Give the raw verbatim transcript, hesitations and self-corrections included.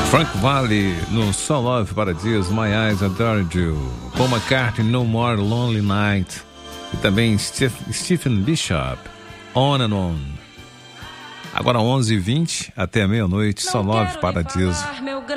Frank Valli no So Love Paradiso, My Eyes Adored You, Paul McCartney, No More Lonely Night, e também Steve, Stephen Bishop, On and On. Agora onze e vinte, até meia-noite, So Love Paradiso.